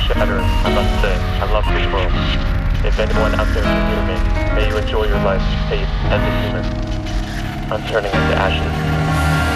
shattered, I must say, I love this world. If anyone out there can hear me, may you enjoy your life, safe, and a human. I'm turning into ashes.